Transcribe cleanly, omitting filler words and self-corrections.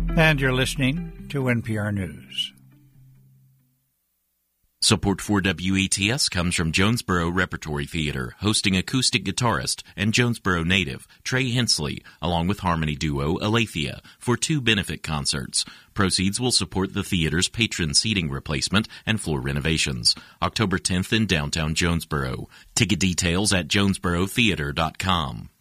And you're listening to NPR News. Support for WETS comes from Jonesboro Repertory Theater, hosting acoustic guitarist and Jonesboro native Trey Hensley, along with harmony duo Aletheia, for 2 benefit concerts. Proceeds will support the theater's patron seating replacement and floor renovations. October 10th in downtown Jonesboro. Ticket details at jonesborotheater.com.